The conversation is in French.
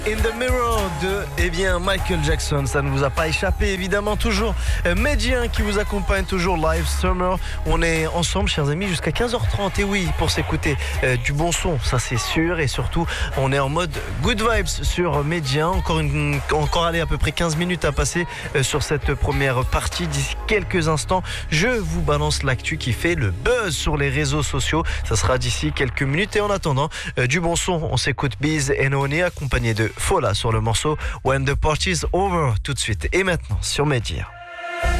In the Mirror de Michael Jackson, ça ne vous a pas échappé évidemment, toujours Médien qui vous accompagne, toujours live summer. On est ensemble chers amis jusqu'à 15h30 et oui, pour s'écouter du bon son, ça c'est sûr, et surtout on est en mode good vibes sur Médien. Encore allez, à peu près 15 minutes à passer sur cette première partie. D'ici quelques instants, je vous balance l'actu qui fait le buzz sur les réseaux sociaux. Ça sera d'ici quelques minutes et en attendant du bon son, on s'écoute Biz et Nooni accompagné de Fola sur le morceau When the Party's Over tout de suite et maintenant sur Médien.